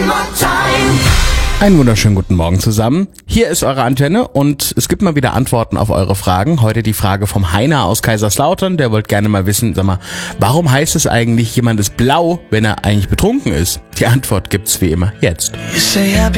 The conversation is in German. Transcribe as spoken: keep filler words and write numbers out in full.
Einen wunderschönen guten Morgen zusammen. Hier ist eure Antenne und es gibt mal wieder Antworten auf eure Fragen. Heute die Frage vom Heiner aus Kaiserslautern. Der wollte gerne mal wissen, sag mal, warum heißt es eigentlich, jemand ist blau, wenn er eigentlich betrunken ist? Die Antwort gibt's wie immer jetzt.